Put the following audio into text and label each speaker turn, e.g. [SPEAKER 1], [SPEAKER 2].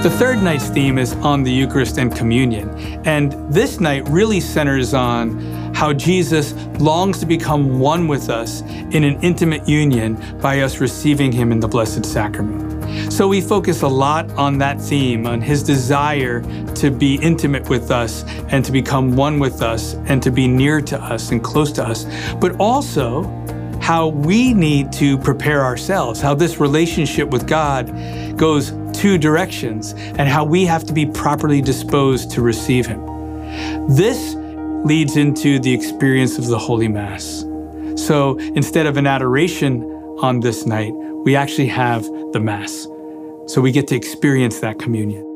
[SPEAKER 1] The third night's theme is on the Eucharist and communion. And this night really centers on how Jesus longs to become one with us in an intimate union by us receiving him in the Blessed Sacrament. So we focus a lot on that theme, on his desire to be intimate with us and to become one with us and to be near to us and close to us, but also how we need to prepare ourselves, how this relationship with God goes two directions, and how we have to be properly disposed to receive him. This leads into the experience of the Holy Mass. So instead of an adoration on this night, we actually have the Mass. So we get to experience that communion.